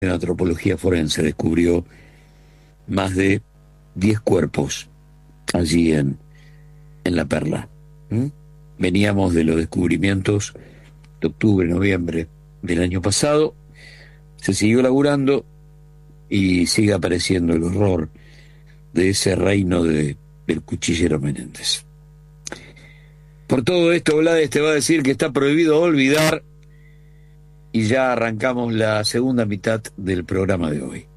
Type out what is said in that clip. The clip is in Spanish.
en antropología forense descubrió más de 10 cuerpos allí en La Perla. ¿Mm? Veníamos de los descubrimientos de octubre, noviembre del año pasado, se siguió laburando y sigue apareciendo el horror de ese reino del cuchillero Menéndez. Por todo esto, Blades te va a decir que está prohibido olvidar y ya arrancamos la segunda mitad del programa de hoy.